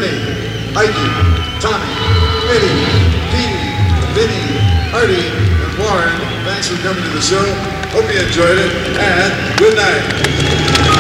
Lenny, Mikey, Tommy, Eddie, Petey, Vinny, Artie, and Warren, thanks for coming to the show. Hope you enjoyed it, and good night.